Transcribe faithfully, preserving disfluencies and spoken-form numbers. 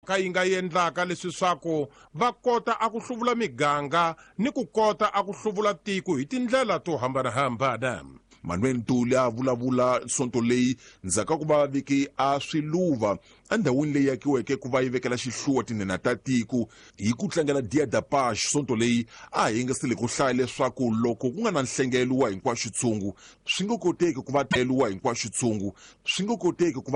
ka yi nga endlaka leswi swaku va kota aku hluvula miganga ni ku kota aku hluvula tiko hi tindlela to hambanahambana. Manuel Ntuli a vulavula sonto leyi ndzhaka ku va viki a swiluva endhawini leyi yakiweke ku va yi vekela xihluwa tinhenha ta tiko hi ku tlangela Dia da Paz. Sonto leyi a hi yingisile ku hlaya leswaku loko ku nga na nhlengelo wa hinkwaxo tshungu swi nga koteki ku va teliwa hinkwaxo tshungu swi nga koteki ku va